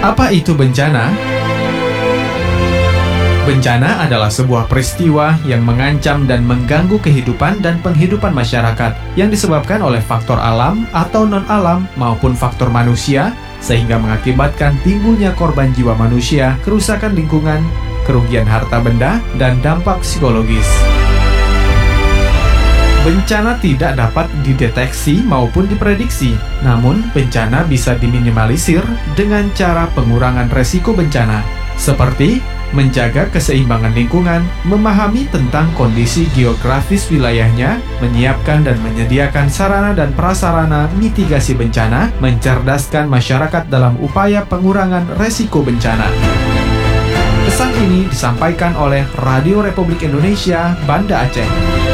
Apa itu bencana? Bencana adalah sebuah peristiwa yang mengancam dan mengganggu kehidupan dan penghidupan masyarakat yang disebabkan oleh faktor alam atau non-alam maupun faktor manusia, sehingga mengakibatkan timbulnya korban jiwa manusia, kerusakan lingkungan, kerugian harta benda, dan dampak psikologis. Bencana tidak dapat dideteksi maupun diprediksi, namun bencana bisa diminimalisir dengan cara pengurangan resiko bencana, seperti menjaga keseimbangan lingkungan, memahami tentang kondisi geografis wilayahnya, menyiapkan dan menyediakan sarana dan prasarana mitigasi bencana, mencerdaskan masyarakat dalam upaya pengurangan resiko bencana. Pesan ini disampaikan oleh Radio Republik Indonesia, Banda Aceh.